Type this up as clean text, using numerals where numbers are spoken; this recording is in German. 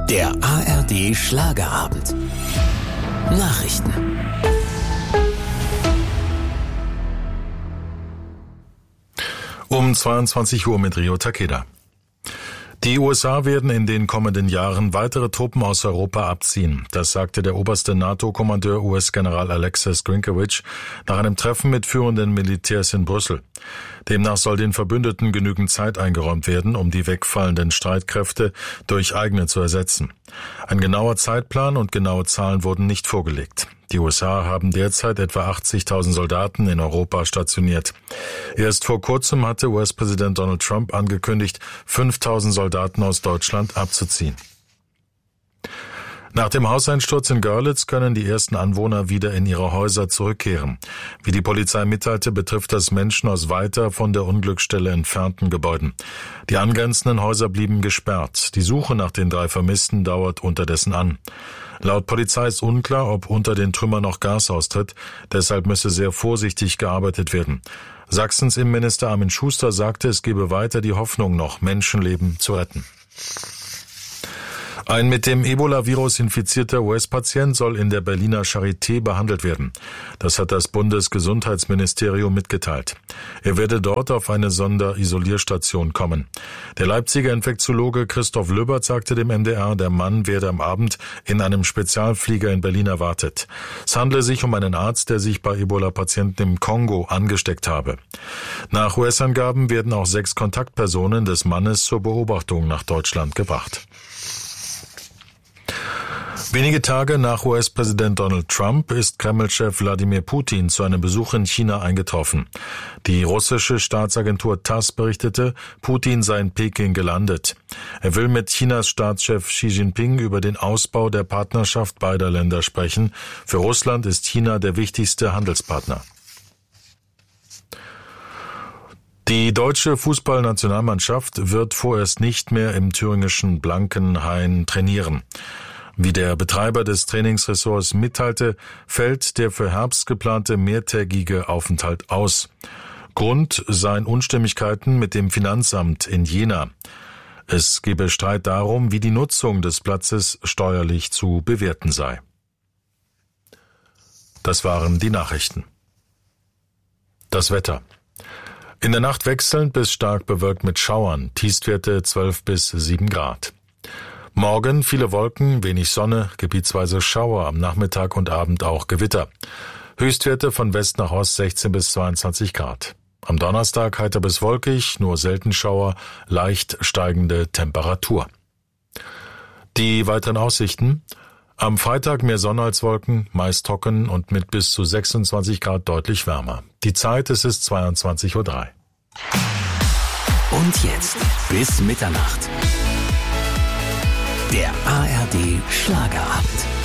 Der ARD Schlagerabend. Nachrichten. Um 22 Uhr mit Rio Takeda. Die USA werden in den kommenden Jahren weitere Truppen aus Europa abziehen. Das sagte der oberste NATO-Kommandeur US-General Alexis Grinkewitsch nach einem Treffen mit führenden Militärs in Brüssel. Demnach soll den Verbündeten genügend Zeit eingeräumt werden, um die wegfallenden Streitkräfte durch eigene zu ersetzen. Ein genauer Zeitplan und genaue Zahlen wurden nicht vorgelegt. Die USA haben derzeit etwa 80.000 Soldaten in Europa stationiert. Erst vor kurzem hatte US-Präsident Donald Trump angekündigt, 5.000 Soldaten aus Deutschland abzuziehen. Nach dem Hauseinsturz in Görlitz können die ersten Anwohner wieder in ihre Häuser zurückkehren. Wie die Polizei mitteilte, betrifft das Menschen aus weiter von der Unglücksstelle entfernten Gebäuden. Die angrenzenden Häuser blieben gesperrt. Die Suche nach den 3 Vermissten dauert unterdessen an. Laut Polizei ist unklar, ob unter den Trümmern noch Gas austritt. Deshalb müsse sehr vorsichtig gearbeitet werden. Sachsens Innenminister Armin Schuster sagte, es gebe weiter die Hoffnung, noch Menschenleben zu retten. Ein mit dem Ebola-Virus infizierter US-Patient soll in der Berliner Charité behandelt werden. Das hat das Bundesgesundheitsministerium mitgeteilt. Er werde dort auf eine Sonderisolierstation kommen. Der Leipziger Infektiologe Christoph Löbert sagte dem MDR, der Mann werde am Abend in einem Spezialflieger in Berlin erwartet. Es handle sich um einen Arzt, der sich bei Ebola-Patienten im Kongo angesteckt habe. Nach US-Angaben werden auch 6 Kontaktpersonen des Mannes zur Beobachtung nach Deutschland gebracht. Wenige Tage nach US-Präsident Donald Trump ist Kreml-Chef Wladimir Putin zu einem Besuch in China eingetroffen. Die russische Staatsagentur TASS berichtete, Putin sei in Peking gelandet. Er will mit Chinas Staatschef Xi Jinping über den Ausbau der Partnerschaft beider Länder sprechen. Für Russland ist China der wichtigste Handelspartner. Die deutsche Fußballnationalmannschaft wird vorerst nicht mehr im thüringischen Blankenhain trainieren. Wie der Betreiber des Trainingsressorts mitteilte, fällt der für Herbst geplante mehrtägige Aufenthalt aus. Grund seien Unstimmigkeiten mit dem Finanzamt in Jena. Es gebe Streit darum, wie die Nutzung des Platzes steuerlich zu bewerten sei. Das waren die Nachrichten. Das Wetter. In der Nacht wechselnd bis stark bewölkt mit Schauern, Tiefstwerte 12 bis 7 Grad. Morgen viele Wolken, wenig Sonne, gebietsweise Schauer, am Nachmittag und Abend auch Gewitter. Höchstwerte von West nach Ost 16 bis 22 Grad. Am Donnerstag heiter bis wolkig, nur selten Schauer, leicht steigende Temperatur. Die weiteren Aussichten: Am Freitag mehr Sonne als Wolken, meist trocken und mit bis zu 26 Grad deutlich wärmer. Die Zeit ist 22:03 Uhr. Und jetzt bis Mitternacht. Der ARD Schlagerabend.